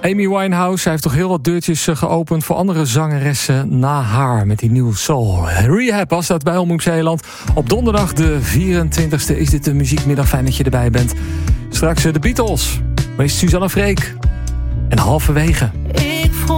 Amy Winehouse, zij heeft toch heel wat deurtjes geopend voor andere zangeressen na haar met die nieuwe soul. Rehab was dat bij Omroep Zeeland. Op donderdag de 24e is dit de muziekmiddag. Fijn dat je erbij bent. Straks de Beatles. Maar is Suzanne Freek. En halverwege.